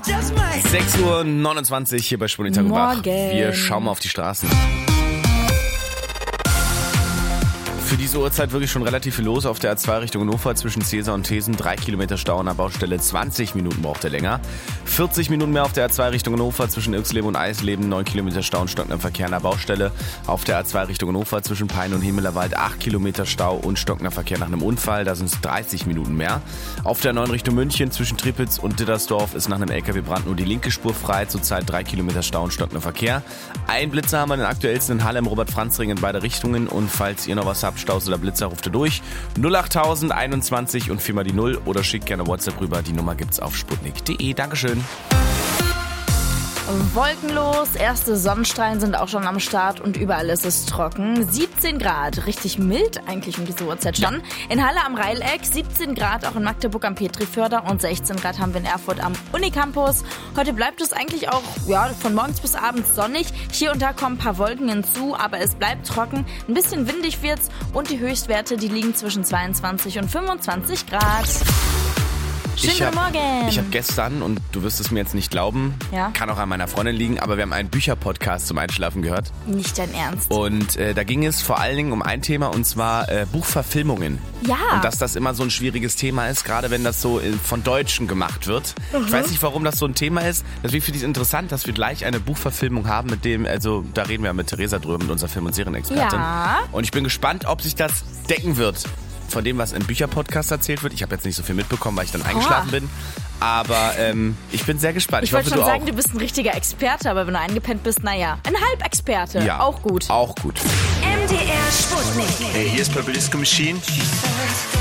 6:29 Uhr hier bei Sputnik Tag und Wach. Wir schauen mal auf die Straßen. Für diese Uhrzeit wirklich schon relativ viel los auf der A2 Richtung Hannover zwischen Cäsar und Thesen. 3 Kilometer Stau an der Baustelle, 20 Minuten braucht er länger. 40 Minuten mehr auf der A2 Richtung Hannover zwischen Irxleben und Eisleben. 9 Kilometer Stau und stockender Verkehr an der Baustelle. Auf der A2 Richtung Hannover zwischen Peine und Himmelerwald 8 Kilometer Stau und stockender Verkehr nach einem Unfall. Da sind es 30 Minuten mehr. Auf der 9 Richtung München zwischen Tripitz und Dittersdorf ist nach einem LKW-Brand nur die linke Spur frei. Zurzeit 3 Kilometer Stau und stockender Verkehr. Ein Blitzer haben wir den aktuellsten in Halle im Robert-Franz-Ring in beide Richtungen. Und falls ihr noch was habt, Staus oder Blitzer, ruft ihr durch 08000 21 und 4 mal die 0 oder schickt gerne WhatsApp rüber. Die Nummer gibt's auf sputnik.de. Dankeschön. Wolkenlos, erste Sonnenstrahlen sind auch schon am Start und überall ist es trocken. 17 Grad, richtig mild eigentlich um diese Uhrzeit schon. In Halle am Reileck 17 Grad, auch in Magdeburg am Petriförder und 16 Grad haben wir in Erfurt am Unicampus. Heute bleibt es eigentlich auch von morgens bis abends sonnig. Hier und da kommen ein paar Wolken hinzu, aber es bleibt trocken. Ein bisschen windig wird's und die Höchstwerte, die liegen zwischen 22 und 25 Grad. Schönen guten Morgen. Ich habe gestern, und du wirst es mir jetzt nicht glauben, kann auch an meiner Freundin liegen, aber wir haben einen Bücherpodcast zum Einschlafen gehört. Nicht dein Ernst. Und da ging es vor allen Dingen um ein Thema, und zwar Buchverfilmungen. Ja. Und dass das immer so ein schwieriges Thema ist, gerade wenn das so von Deutschen gemacht wird. Ich weiß nicht, warum das so ein Thema ist. Deswegen finde ich es interessant, dass wir gleich eine Buchverfilmung haben, mit dem, also da reden wir mit Theresa drüber, mit unserer Film- und Serienexpertin. Ja. Und ich bin gespannt, ob sich das decken wird von dem, was im Bücherpodcast erzählt wird. Ich habe jetzt nicht so viel mitbekommen, weil ich dann eingeschlafen bin. Aber ich bin sehr gespannt. Ich wollte schon sagen, du bist ein richtiger Experte, aber wenn du eingepennt bist, naja, ein Halbexperte. Ja, auch gut. Auch gut. MDR Sputnik. Hey, hier ist Purple Disco Machine.